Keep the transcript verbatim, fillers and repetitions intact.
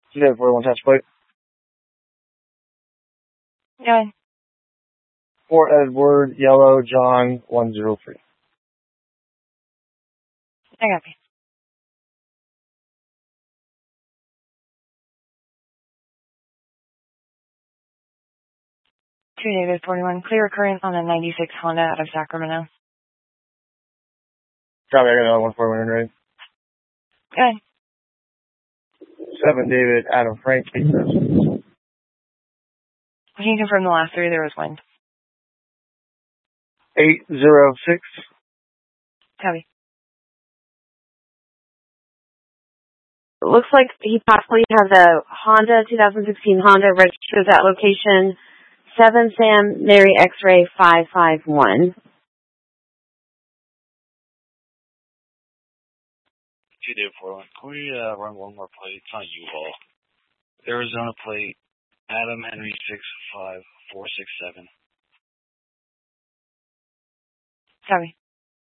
two David forty-one touch plate. Go ahead. Fort Edward, Yellow, John, one zero three. I copy. two David forty-one, clear current on a ninety-six Honda out of Sacramento. Copy, I got another one forty-one ready. Go ahead. seven David, Adam Frank, eight zero. Can you confirm the last three? There was wind. eight zero six. Copy. It looks like he possibly has a Honda, twenty sixteen Honda registered at that location, seven Sam Mary X-ray five five one. two David forty-one, can we uh, run one more plate? It's on U-Haul. Arizona plate, Adam Henry six five four six seven. Copy.